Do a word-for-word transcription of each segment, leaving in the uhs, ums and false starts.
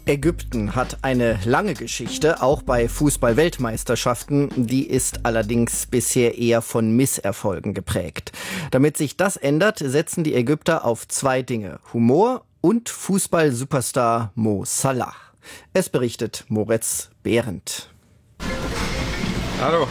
Ägypten hat eine lange Geschichte, auch bei Fußball-Weltmeisterschaften. Die ist allerdings bisher eher von Misserfolgen geprägt. Damit sich das ändert, setzen die Ägypter auf zwei Dinge: Humor und Fußball-Superstar Mo Salah. Es berichtet Moritz Behrendt. Hallo.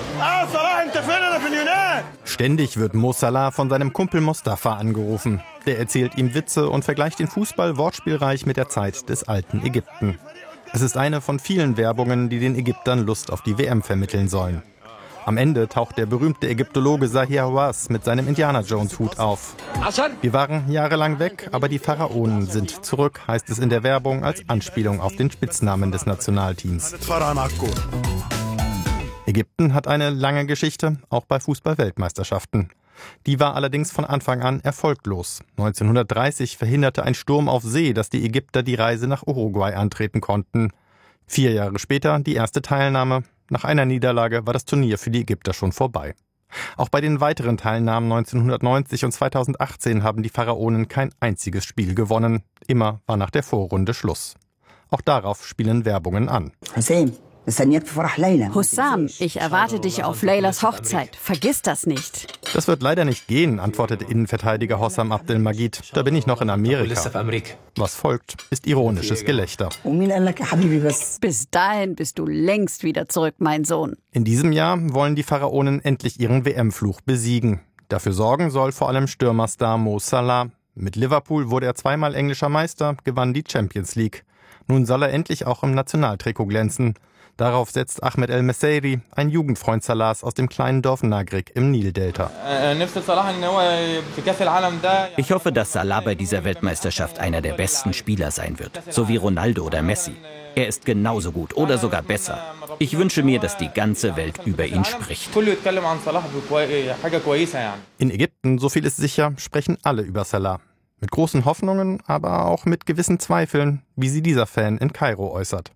Ständig wird Mo Salah von seinem Kumpel Mostafa angerufen. Der erzählt ihm Witze und vergleicht den Fußball wortspielreich mit der Zeit des alten Ägypten. Es ist eine von vielen Werbungen, die den Ägyptern Lust auf die W M vermitteln sollen. Am Ende taucht der berühmte Ägyptologe Zahi Hawass mit seinem Indiana-Jones-Hut auf. Wir waren jahrelang weg, aber die Pharaonen sind zurück, heißt es in der Werbung als Anspielung auf den Spitznamen des Nationalteams. Ägypten hat eine lange Geschichte, auch bei Fußball-Weltmeisterschaften. Die war allerdings von Anfang an erfolglos. neunzehnhundertdreißig verhinderte ein Sturm auf See, dass die Ägypter die Reise nach Uruguay antreten konnten. Vier Jahre später die erste Teilnahme. Nach einer Niederlage war das Turnier für die Ägypter schon vorbei. Auch bei den weiteren Teilnahmen neunzehnhundertneunzig und zweitausendachtzehn haben die Pharaonen kein einziges Spiel gewonnen. Immer war nach der Vorrunde Schluss. Auch darauf spielen Werbungen an. Hussam, ich erwarte dich auf Leylas Hochzeit. Vergiss das nicht. Das wird leider nicht gehen, antwortete Innenverteidiger Hossam Abdelmajid. Da bin ich noch in Amerika. Was folgt, ist ironisches Gelächter. Bis dahin bist du längst wieder zurück, mein Sohn. In diesem Jahr wollen die Pharaonen endlich ihren W M-Fluch besiegen. Dafür sorgen soll vor allem Stürmerstar Mo Salah. Mit Liverpool wurde er zweimal englischer Meister, gewann die Champions League. Nun soll er endlich auch im Nationaltrikot glänzen. Darauf setzt Ahmed El Messairi, ein Jugendfreund Salahs aus dem kleinen Dorf Nagreg im Nildelta. Ich hoffe, dass Salah bei dieser Weltmeisterschaft einer der besten Spieler sein wird, so wie Ronaldo oder Messi. Er ist genauso gut oder sogar besser. Ich wünsche mir, dass die ganze Welt über ihn spricht. In Ägypten, so viel ist sicher, sprechen alle über Salah. Mit großen Hoffnungen, aber auch mit gewissen Zweifeln, wie sie dieser Fan in Kairo äußert.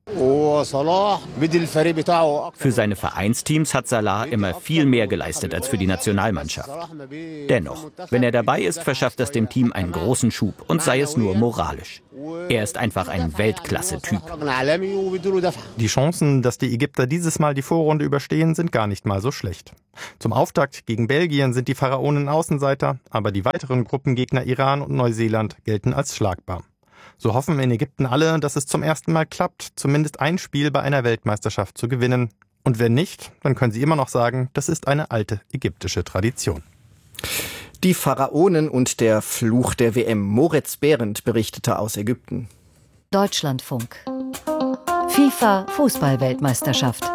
Für seine Vereinsteams hat Salah immer viel mehr geleistet als für die Nationalmannschaft. Dennoch, wenn er dabei ist, verschafft das dem Team einen großen Schub, und sei es nur moralisch. Er ist einfach ein Weltklasse-Typ. Die Chancen, dass die Ägypter dieses Mal die Vorrunde überstehen, sind gar nicht mal so schlecht. Zum Auftakt gegen Belgien sind die Pharaonen Außenseiter, aber die weiteren Gruppengegner Iran und Neuseeland gelten als schlagbar. So hoffen in Ägypten alle, dass es zum ersten Mal klappt, zumindest ein Spiel bei einer Weltmeisterschaft zu gewinnen. Und wenn nicht, dann können sie immer noch sagen, das ist eine alte ägyptische Tradition. Die Pharaonen und der Fluch der W M. Moritz Behrendt berichtete aus Ägypten. Deutschlandfunk. FIFA Fußball-Weltmeisterschaft.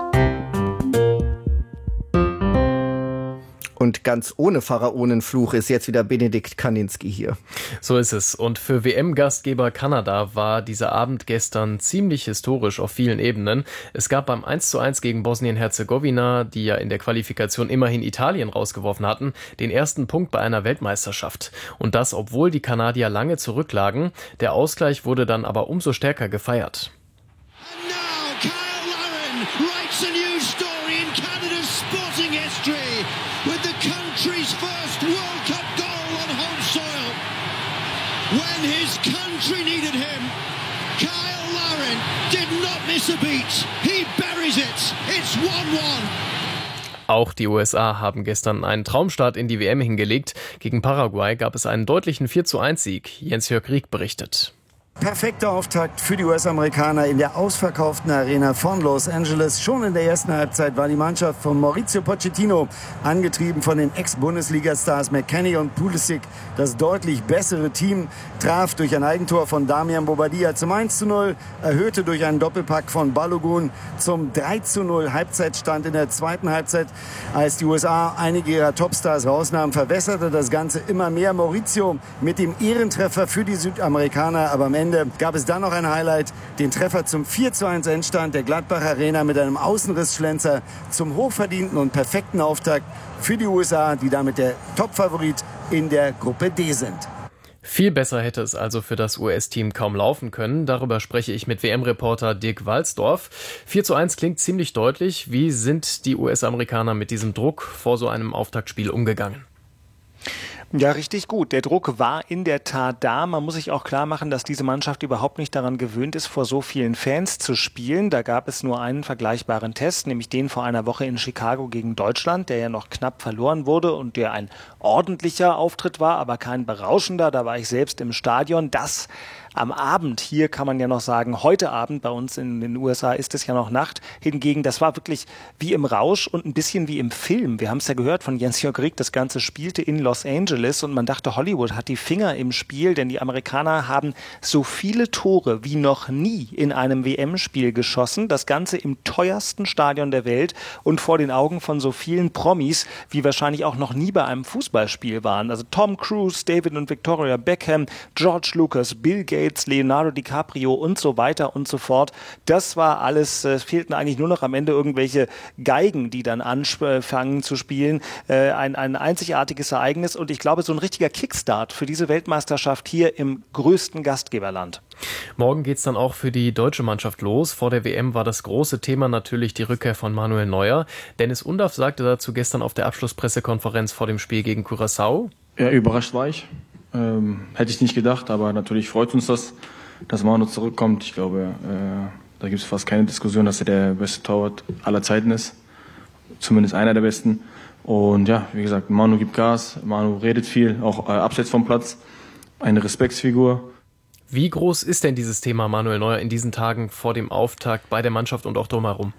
Und ganz ohne Pharaonenfluch ist jetzt wieder Benedikt Kaninski hier. So ist es. Und für W M-Gastgeber Kanada war dieser Abend gestern ziemlich historisch auf vielen Ebenen. Es gab beim eins zu eins gegen Bosnien-Herzegowina, die ja in der Qualifikation immerhin Italien rausgeworfen hatten, den ersten Punkt bei einer Weltmeisterschaft. Und das, obwohl die Kanadier lange zurücklagen. Der Ausgleich wurde dann aber umso stärker gefeiert. With the country's first World Cup goal on home soil. When his country needed him, Kyle Larin did not miss a beat. He buries it. It's one one. Auch die U S A haben gestern einen Traumstart in die W M hingelegt. Gegen Paraguay gab es einen deutlichen vier zu eins Sieg. Jens-Jörg Rieck berichtet. Perfekter Auftakt für die U S-Amerikaner in der ausverkauften Arena von Los Angeles. Schon in der ersten Halbzeit war die Mannschaft von Mauricio Pochettino, angetrieben von den Ex-Bundesliga-Stars McKennie und Pulisic, das deutlich bessere Team, traf durch ein Eigentor von Damian Bobadilla zum eins zu null, erhöhte durch einen Doppelpack von Balogun zum drei zu null Halbzeitstand in der zweiten Halbzeit. Als die U S A einige ihrer Topstars rausnahmen, verwässerte das Ganze immer mehr. Mauricio mit dem Ehrentreffer für die Südamerikaner, aber am Ende gab es dann noch ein Highlight, den Treffer zum vier zu eins Endstand der Gladbach Arena mit einem Außenrissschlenzer zum hochverdienten und perfekten Auftakt für die U S A, die damit der Topfavorit in der Gruppe D sind. Viel besser hätte es also für das U S-Team kaum laufen können. Darüber spreche ich mit W M-Reporter Dirk Walsdorf. vier zu eins klingt ziemlich deutlich. Wie sind die U S-Amerikaner mit diesem Druck vor so einem Auftaktspiel umgegangen? Ja, richtig gut. Der Druck war in der Tat da. Man muss sich auch klar machen, dass diese Mannschaft überhaupt nicht daran gewöhnt ist, vor so vielen Fans zu spielen. Da gab es nur einen vergleichbaren Test, nämlich den vor einer Woche in Chicago gegen Deutschland, der ja noch knapp verloren wurde und der ein ordentlicher Auftritt war, aber kein berauschender. Da war ich selbst im Stadion. Das am Abend, hier kann man ja noch sagen, heute Abend, bei uns in den U S A ist es ja noch Nacht. Hingegen, das war wirklich wie im Rausch und ein bisschen wie im Film. Wir haben es ja gehört von Jens-Jörg Rieck, das Ganze spielte in Los Angeles und man dachte, Hollywood hat die Finger im Spiel, denn die Amerikaner haben so viele Tore wie noch nie in einem W M-Spiel geschossen. Das Ganze im teuersten Stadion der Welt und vor den Augen von so vielen Promis, wie wahrscheinlich auch noch nie bei einem Fußballspiel waren. Also Tom Cruise, David und Victoria Beckham, George Lucas, Bill Gates, Leonardo DiCaprio und so weiter und so fort. Das war alles, es fehlten eigentlich nur noch am Ende irgendwelche Geigen, die dann anfangen zu spielen. Äh, ein, ein einzigartiges Ereignis und ich glaube, so ein richtiger Kickstart für diese Weltmeisterschaft hier im größten Gastgeberland. Morgen geht's dann auch für die deutsche Mannschaft los. Vor der W M war das große Thema natürlich die Rückkehr von Manuel Neuer. Dennis Undaff sagte dazu gestern auf der Abschlusspressekonferenz vor dem Spiel gegen Curaçao. Ja, überrascht war ich. Ähm, hätte ich nicht gedacht, aber natürlich freut uns das, dass Manu zurückkommt. Ich glaube, äh, da gibt es fast keine Diskussion, dass er der beste Torwart aller Zeiten ist. Zumindest einer der besten. Und ja, wie gesagt, Manu gibt Gas, Manu redet viel, auch äh, abseits vom Platz. Eine Respektsfigur. Wie groß ist denn dieses Thema Manuel Neuer in diesen Tagen vor dem Auftakt bei der Mannschaft und auch drumherum?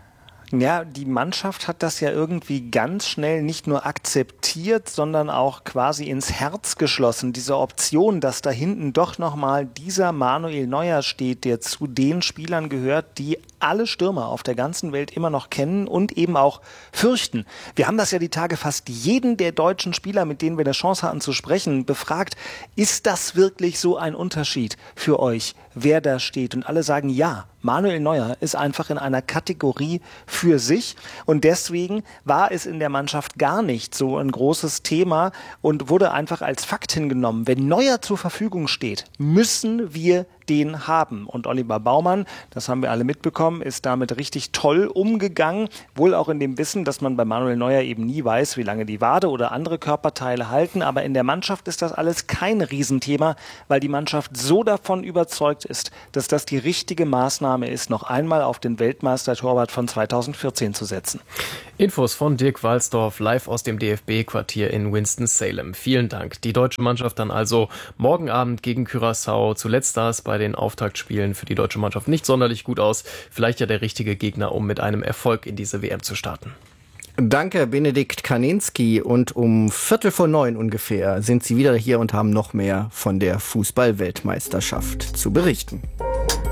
Ja, die Mannschaft hat das ja irgendwie ganz schnell nicht nur akzeptiert, sondern auch quasi ins Herz geschlossen. Diese Option, dass da hinten doch nochmal dieser Manuel Neuer steht, der zu den Spielern gehört, die alle Stürmer auf der ganzen Welt immer noch kennen und eben auch fürchten. Wir haben das ja die Tage fast jeden der deutschen Spieler, mit denen wir eine Chance hatten zu sprechen, befragt. Ist das wirklich so ein Unterschied für euch, wer da steht? Und alle sagen ja. Manuel Neuer ist einfach in einer Kategorie für sich und deswegen war es in der Mannschaft gar nicht so ein großes Thema und wurde einfach als Fakt hingenommen. Wenn Neuer zur Verfügung steht, müssen wir den haben. Und Oliver Baumann, das haben wir alle mitbekommen, ist damit richtig toll umgegangen. Wohl auch in dem Wissen, dass man bei Manuel Neuer eben nie weiß, wie lange die Wade oder andere Körperteile halten. Aber in der Mannschaft ist das alles kein Riesenthema, weil die Mannschaft so davon überzeugt ist, dass das die richtige Maßnahme ist, noch einmal auf den Weltmeister-Torwart von zweitausendvierzehn zu setzen. Infos von Dirk Walsdorf live aus dem D F B-Quartier in Winston-Salem. Vielen Dank. Die deutsche Mannschaft dann also morgen Abend gegen Curaçao. Zuletzt sah es bei den Auftaktspielen für die deutsche Mannschaft nicht sonderlich gut aus. Vielleicht ja der richtige Gegner, um mit einem Erfolg in diese W M zu starten. Danke, Benedikt Kaninski. Und um Viertel vor neun ungefähr sind Sie wieder hier und haben noch mehr von der Fußball-Weltmeisterschaft zu berichten.